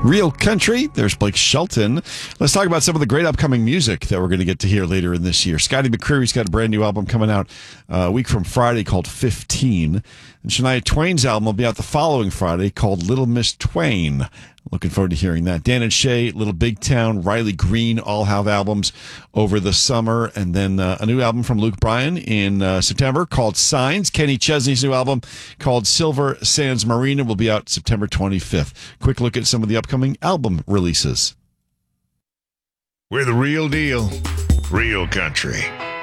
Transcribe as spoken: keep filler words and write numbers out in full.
Real Country. There's Blake Shelton. Let's talk about some of the great upcoming music that we're going to get to hear later in this year. Scotty McCreery's got a brand new album coming out uh, a week from Friday called fifteen. And Shania Twain's album will be out the following Friday called Little Miss Twain. Looking forward to hearing that. Dan and Shay, Little Big Town, Riley Green all have albums over the summer. And then uh, a new album from Luke Bryan in uh, September called Signs. Kenny Chesney's new album called Silver Sands Marina will be out September twenty-fifth. Quick look at some of the upcoming album releases. We're the real deal, real country.